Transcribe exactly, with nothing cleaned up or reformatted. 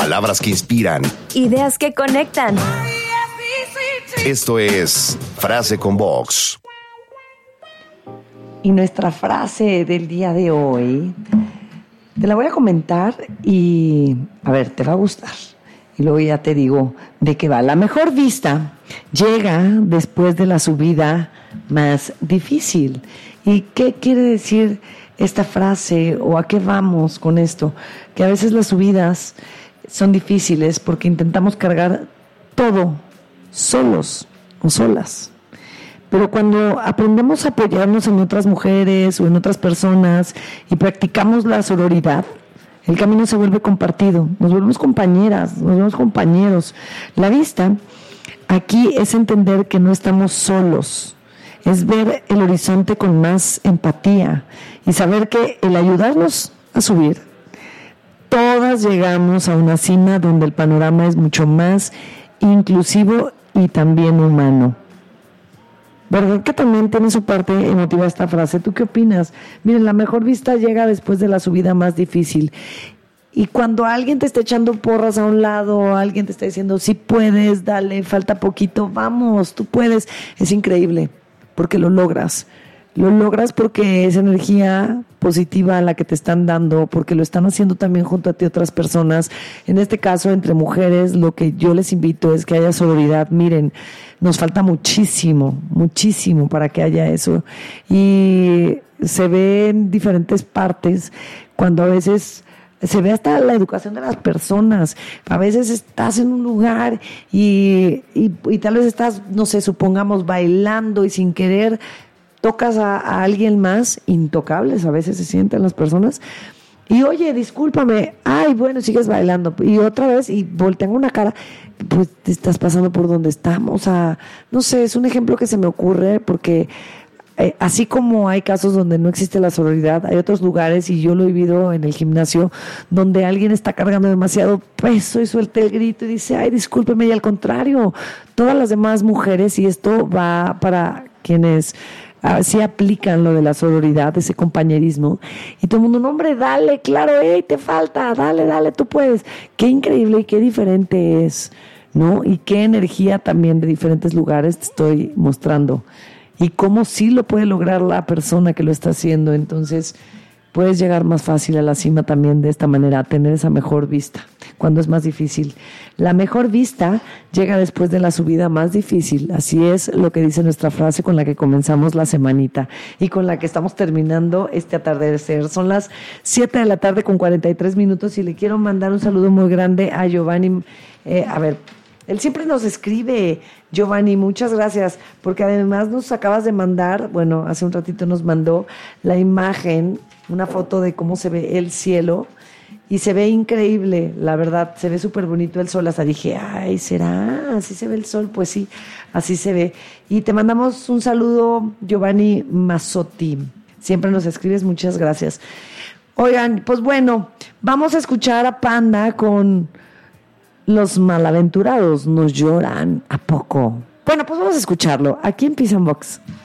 Palabras que inspiran. Ideas que conectan. Esto es Frase con Vox. Y nuestra frase del día de hoy, te la voy a comentar y, a ver, te va a gustar. Y luego ya te digo de qué va. La mejor vista llega después de la subida más difícil. ¿Y qué quiere decir esta frase o a qué vamos con esto? Que a veces las subidas son difíciles porque intentamos cargar todo solos o solas. Pero cuando aprendemos a apoyarnos en otras mujeres o en otras personas y practicamos la sororidad, el camino se vuelve compartido, nos volvemos compañeras, nos volvemos compañeros. La vista aquí es entender que no estamos solos, es ver el horizonte con más empatía y saber que el ayudarnos a subir, todas llegamos a una cima donde el panorama es mucho más inclusivo y también humano. ¿Verdad que también tiene su parte emotiva esta frase? ¿Tú qué opinas? Miren, la mejor vista llega después de la subida más difícil. Y cuando alguien te está echando porras a un lado, alguien te está diciendo, sí puedes, dale, falta poquito, vamos, tú puedes, es increíble, porque lo logras. Lo logras porque es energía positiva la que te están dando, porque lo están haciendo también junto a ti otras personas. En este caso, entre mujeres, lo que yo les invito es que haya sororidad. Miren, nos falta muchísimo, muchísimo para que haya eso. Y se ve en diferentes partes, cuando a veces se ve hasta la educación de las personas. A veces estás en un lugar y, y, y tal vez estás, no sé, supongamos bailando y sin querer tocas a, a alguien más, intocables a veces se sienten las personas, y oye, discúlpame, ay, bueno, sigues bailando, y otra vez, y voltean una cara, pues te estás pasando por donde estamos, a, no sé, es un ejemplo que se me ocurre, porque eh, así como hay casos donde no existe la sororidad, hay otros lugares, y yo lo he vivido en el gimnasio, donde alguien está cargando demasiado peso y suelta el grito y dice, ay, discúlpeme, y al contrario, todas las demás mujeres, y esto va para quienes sí aplican lo de la sororidad, ese compañerismo, y todo el mundo, no, hombre, dale, claro, hey, te falta, dale, dale, tú puedes. Qué increíble y qué diferente es, ¿no? Y qué energía también de diferentes lugares te estoy mostrando, y cómo sí lo puede lograr la persona que lo está haciendo. Entonces puedes llegar más fácil a la cima también de esta manera, a tener esa mejor vista cuando es más difícil. La mejor vista llega después de la subida más difícil. Así es lo que dice nuestra frase con la que comenzamos la semanita y con la que estamos terminando este atardecer. Son las siete de la tarde con cuarenta y tres minutos y le quiero mandar un saludo muy grande a Giovanni. Eh, a ver, él siempre nos escribe, Giovanni, muchas gracias, porque además nos acabas de mandar, bueno, hace un ratito nos mandó la imagen, una foto de cómo se ve el cielo, y se ve increíble, la verdad, se ve súper bonito el sol. Hasta dije, ay, ¿será? ¿Así se ve el sol? Pues sí, así se ve. Y te mandamos un saludo, Giovanni Mazzotti. Siempre nos escribes, muchas gracias. Oigan, pues bueno, vamos a escuchar a Panda con Los Malaventurados Nos Lloran, ¿a poco? Bueno, pues vamos a escucharlo, aquí en Peace and Box.